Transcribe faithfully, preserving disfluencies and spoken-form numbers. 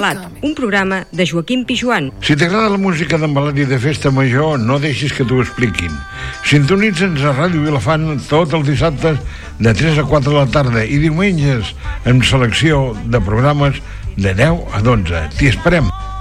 Envelat, un programa de Joaquim Pijuan. Si t'agrada la música d'envelat i de festa major, no deixis que t'ho expliquin. Sintonitza'ns a Ràdio Vilafant tots els dissabtes de tres a quatre de la tarda i diumenges amb selecció de programes de deu a dotze. T'hi esperem.